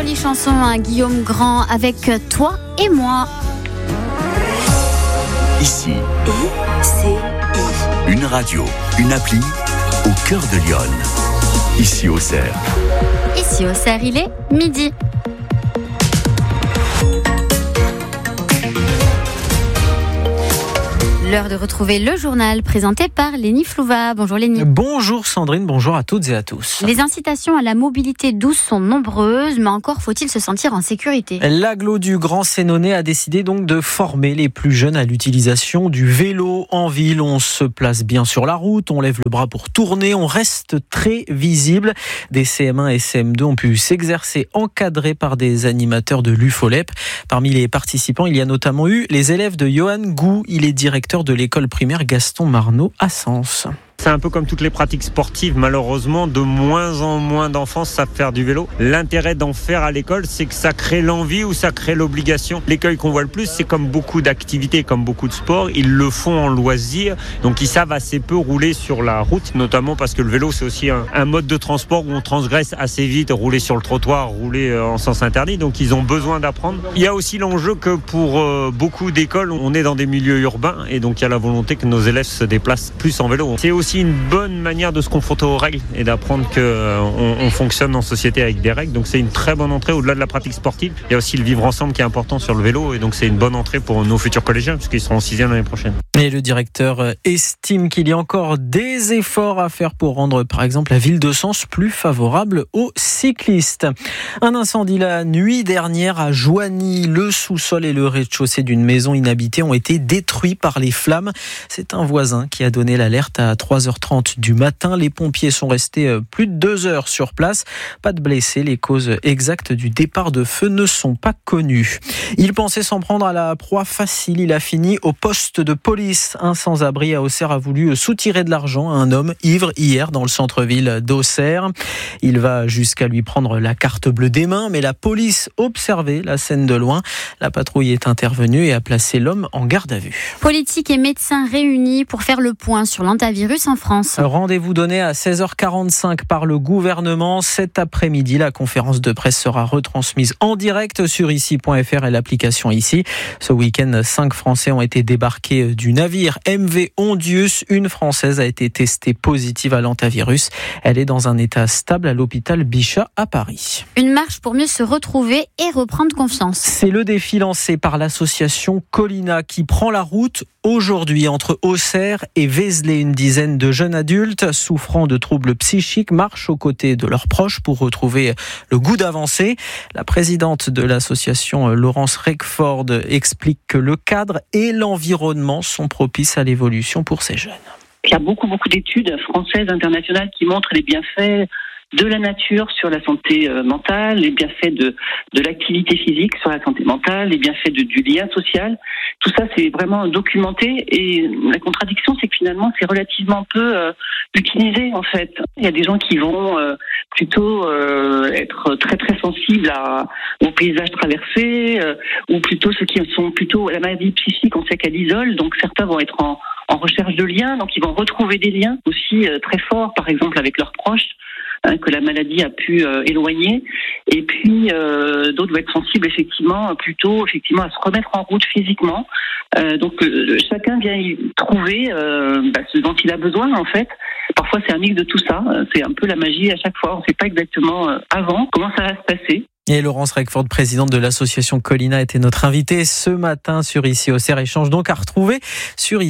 Jolie chanson, hein, Guillaume Grand avec Toi et moi. Ici, une radio, une appli au cœur de Lyon. Ici Auxerre. Ici Auxerre, il est midi. L'heure de retrouver le journal présenté par Lénie Flouva. Bonjour Lénie. Bonjour Sandrine, bonjour à toutes et à tous. Les incitations à la mobilité douce sont nombreuses, mais encore faut-il se sentir en sécurité. L'agglo du Grand Sénonais a décidé donc de former les plus jeunes à l'utilisation du vélo en ville. On se place bien sur la route, on lève le bras pour tourner, on reste très visible. Des CM1 et CM2 ont pu s'exercer encadrés par des animateurs de l'UFOLEP. Parmi les participants, il y a notamment eu les élèves de Johan Gou. Il est directeur de l'école primaire Gaston Marneau à Sens. C'est un peu comme toutes les pratiques sportives, malheureusement, de moins en moins d'enfants savent faire du vélo. L'intérêt d'en faire à l'école, c'est que ça crée l'envie ou ça crée l'obligation. L'écueil qu'on voit le plus, c'est comme beaucoup d'activités, comme beaucoup de sports, ils le font en loisir, donc ils savent assez peu rouler sur la route, notamment parce que le vélo, c'est aussi un mode de transport où on transgresse assez vite, rouler sur le trottoir, rouler en sens interdit, donc ils ont besoin d'apprendre. Il y a aussi l'enjeu que pour beaucoup d'écoles, on est dans des milieux urbains et donc il y a la volonté que nos élèves se déplacent plus en vélo. C'est aussi une bonne manière de se confronter aux règles et d'apprendre qu'on fonctionne en société avec des règles. Donc c'est une très bonne entrée au-delà de la pratique sportive. Il y a aussi le vivre ensemble qui est important sur le vélo et donc c'est une bonne entrée pour nos futurs collégiens puisqu'ils seront en 6e l'année prochaine. Et le directeur estime qu'il y a encore des efforts à faire pour rendre par exemple la ville de Sens plus favorable aux cyclistes. Un incendie la nuit dernière à Joigny. Le sous-sol et le rez-de-chaussée d'une maison inhabitée ont été détruits par les flammes. C'est un voisin qui a donné l'alerte à 3h30 du matin. Les pompiers sont restés plus de 2 heures sur place. Pas de blessés. Les causes exactes du départ de feu ne sont pas connues. Il pensait s'en prendre à la proie facile. Il a fini au poste de police. Un sans-abri à Auxerre a voulu soutirer de l'argent à un homme ivre hier dans le centre-ville d'Auxerre. Il va jusqu'à lui prendre la carte bleue des mains, mais la police observait la scène de loin. La patrouille est intervenue et a placé l'homme en garde à vue. Politiques et médecins réunis pour faire le point sur l'hantavirus en France. Rendez-vous donné à 16h45 par le gouvernement. Cet après-midi, la conférence de presse sera retransmise en direct sur ici.fr et l'application Ici. Ce week-end, 5 Français ont été débarqués du navire MV Ondius. Une Française a été testée positive à l'hantavirus. Elle est dans un état stable à l'hôpital Bichat à Paris. Une marche pour mieux se retrouver et reprendre confiance. C'est le défi lancé par l'association Colina qui prend la route aujourd'hui entre Auxerre et Vézelay. Une dizaine de jeunes adultes souffrant de troubles psychiques marchent aux côtés de leurs proches pour retrouver le goût d'avancer. La présidente de l'association, Laurence Reckford, explique que le cadre et l'environnement sont propices à l'évolution pour ces jeunes. Il y a beaucoup d'études françaises, internationales qui montrent les bienfaits de la nature sur la santé mentale, les bienfaits de l'activité physique sur la santé mentale, les bienfaits du lien social. Tout ça, c'est vraiment documenté et la contradiction, c'est que finalement, c'est relativement peu utilisé en fait. Il y a des gens qui vont plutôt être très très sensibles aux paysages traversés ou plutôt ceux qui sont plutôt la maladie psychique, on sait qu'elle isole, donc certains vont être en recherche de liens, donc ils vont retrouver des liens aussi très forts, par exemple avec leurs proches, que la maladie a pu éloigner, et puis d'autres vont être sensibles plutôt à se remettre en route physiquement. Donc chacun vient y trouver ce dont il a besoin en fait. Parfois c'est un mix de tout ça, c'est un peu la magie à chaque fois, on ne sait pas exactement avant comment ça va se passer. Et Laurence Reckford, présidente de l'association Colina, était notre invitée ce matin sur Ici Auxerre. Échange donc à retrouver sur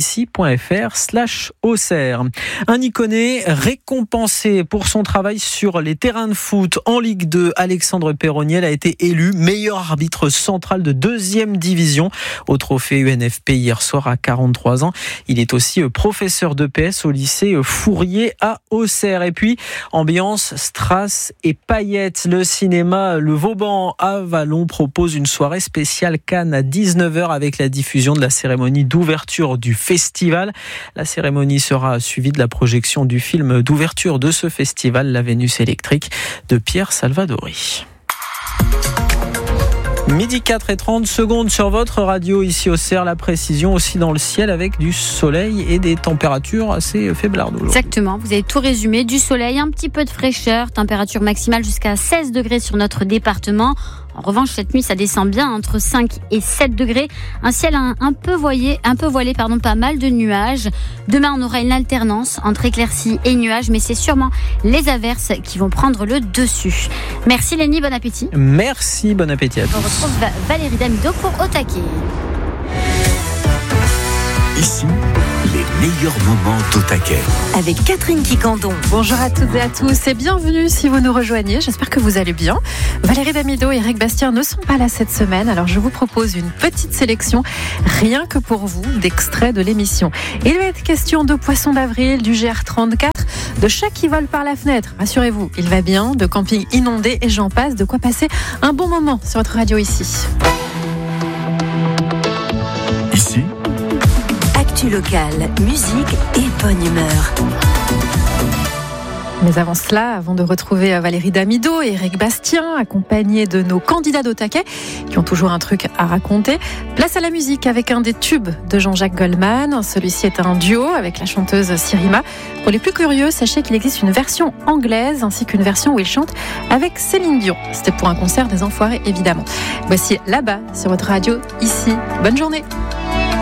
ici.fr/Auxerre. Un Iconais récompensé pour son travail sur les terrains de foot en Ligue 2. Alexandre Perroniel a été élu meilleur arbitre central de 2e division au trophée UNFP hier soir à 43 ans. Il est aussi professeur d'EPS au lycée Fourier à Auxerre. Et puis, ambiance, strass et paillettes. Le cinéma, le Vauban à Vallon propose une soirée spéciale Cannes à 19h avec la diffusion de la cérémonie d'ouverture du festival. La cérémonie sera suivie de la projection du film d'ouverture de ce festival, La Vénus électrique, de Pierre Salvadori. Midi 4 et 30 secondes sur votre radio ici au CER. La précision aussi dans le ciel avec du soleil et des températures assez faiblardes aujourd'hui. Exactement, vous avez tout résumé. Du soleil, un petit peu de fraîcheur, température maximale jusqu'à 16 degrés sur notre département. En revanche, cette nuit, ça descend bien entre 5 et 7 degrés. Un ciel un peu voilé, pas mal de nuages. Demain, on aura une alternance entre éclaircies et nuages, mais c'est sûrement les averses qui vont prendre le dessus. Merci Lénie, bon appétit. Merci, bon appétit à tous. On retrouve Valérie Damido pour Au Taquet. Ici, les meilleurs moments d'Au Taquet. Avec Catherine Quicandon. Bonjour à toutes et à tous et bienvenue si vous nous rejoignez. J'espère que vous allez bien. Valérie Damido et Eric Bastien ne sont pas là cette semaine, alors je vous propose une petite sélection, rien que pour vous, d'extraits de l'émission. Il va être question de poissons d'avril, du GR34, de chats qui volent par la fenêtre. Rassurez-vous, il va bien, de camping inondé et j'en passe, de quoi passer un bon moment sur votre radio ici. Ici, Actu locale, musique et bonne humeur. Mais avant cela, avant de retrouver Valérie Damido et Eric Bastien, accompagnés de nos candidats d'Au Taquet, qui ont toujours un truc à raconter, place à la musique avec un des tubes de Jean-Jacques Goldman. Celui-ci est un duo avec la chanteuse Sirima. Pour les plus curieux, sachez qu'il existe une version anglaise ainsi qu'une version où il chante avec Céline Dion. C'était pour un concert des Enfoirés, évidemment. Voici Là-bas sur votre radio, ici. Bonne journée.